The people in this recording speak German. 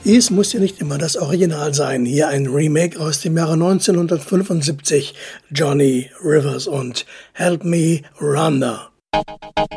Es muss ja nicht immer das Original sein. Hier ein Remake aus dem Jahre 1975. Johnny Rivers und Help Me Rhonda.